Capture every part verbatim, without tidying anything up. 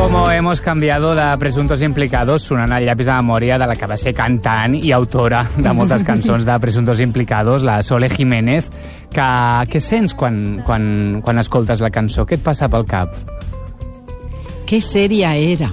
Como hemos cambiado de Presuntos Implicados, sonant el llapis a memòria de la que va ser cantant i autora de moltes cançons de Presuntos Implicados, la Sole Jiménez. Que, què sents quan, quan, quan escoltes la cançó? Què et passa pel cap? Que seria era.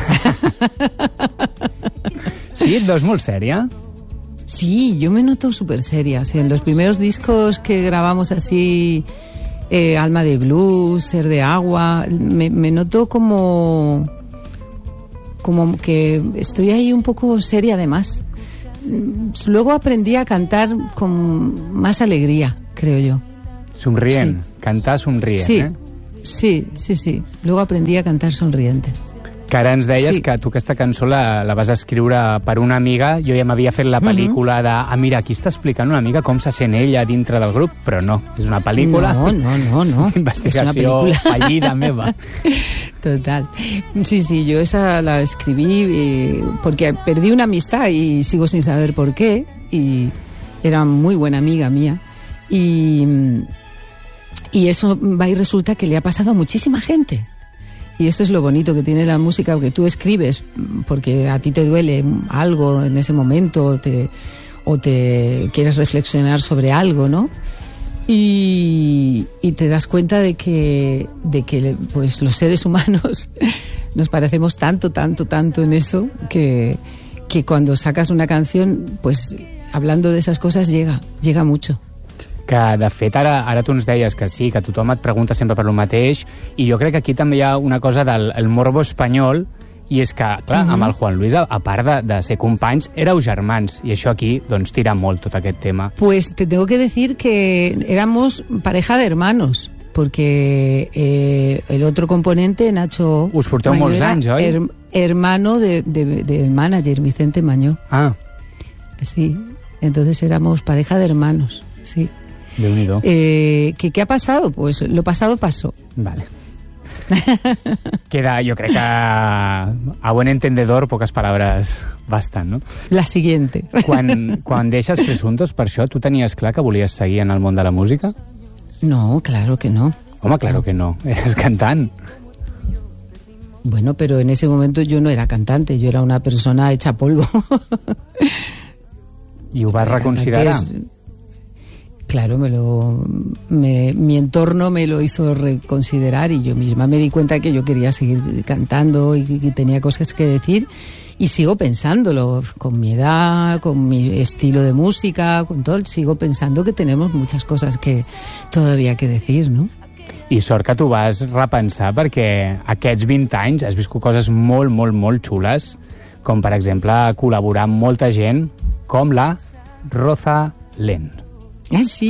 Sí, et veus molt sèria? Sí, yo me noto súper seria. O sea, en los primeros discos que grabamos así, eh, Alma de Blues, Ser de Agua, me, me noto como, como que estoy ahí un poco seria además. Luego aprendí a cantar con más alegría, creo yo. Somrient, sí. Cantar somrient, sí. eh? Sí, sí, sí. Luego aprendí a cantar sonriente. Que ara ens deies sí. que tu aquesta cançó la, la vas escriure per una amiga. Jo ja m'havia fet la pel·lícula de... Ah, mira, aquí està explicant una mica com se sent ella dintre del grup, però no, és una pel·lícula... No, no, no, no. Investigació fallida meva. Total. Sí, sí, yo esa la escribí eh, porque perdí una amistad y sigo sin saber por qué, y era muy buena amiga mía. Y, y eso va y resulta que le ha pasado a muchísima gente. Y eso es lo bonito que tiene la música, que tú escribes porque a ti te duele algo en ese momento o te, o te quieres reflexionar sobre algo, ¿no? Y, y te das cuenta de que, de que pues, los seres humanos nos parecemos tanto, tanto, tanto en eso que, que cuando sacas una canción, pues hablando de esas cosas llega, llega mucho. Que, de fet, ara, ara tu ens deies que sí, que tothom et pregunta sempre per lo mateix, i jo crec que aquí també hi ha una cosa del el morbo espanyol, i és que, clar, uh-huh. amb el Juan Luis, a, a part de, de ser companys, éreu germans, i això aquí, doncs, tira molt tot aquest tema. Pues te tengo que decir que éramos pareja de hermanos, porque eh, el otro componente, Nacho Us porteu Mañó, molts anys, oi? Her, hermano de, de, del manager, Vicente Mañó. Ah. Sí, entonces éramos pareja de hermanos, sí. Déu-n'hi-do. Eh, ¿qué, ¿Qué ha pasado? Pues lo pasado pasó. Vale. Queda, yo creo que a buen entendedor pocas palabras bastan, no? La siguiente. Quan, quan deixes Presuntos, per això, tu tenies clar que volies seguir en el món de la música? No, claro que no. Home, claro que no. Eres cantant. Bueno, pero en ese momento yo no era cantante, yo era una persona hecha polvo. I ho vas reconsiderar? Es, claro, me lo, me, mi entorno me lo hizo reconsiderar y yo misma me di cuenta que yo quería seguir cantando y que tenía cosas que decir, y sigo pensándolo, con mi edad, con mi estilo de música, con todo, sigo pensando que tenemos muchas cosas que todavía que decir, ¿no? I sort que tu vas repensar, perquè aquests vint anys has viscut coses molt, molt, molt xules, com per exemple col·laborar amb molta gent com la Rosa Len. Eh, sí.